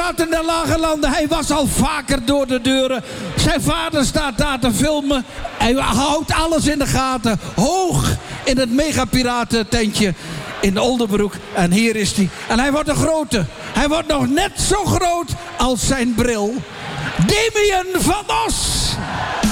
Piraten der Lage Landen. Hij was al vaker door de deuren. Zijn vader staat daar te filmen. Hij houdt alles in de gaten. Hoog in het megapiratententje in Oldenbroek. En hier is hij. En hij wordt een grote. Hij wordt nog net zo groot als zijn bril. Damian van Os.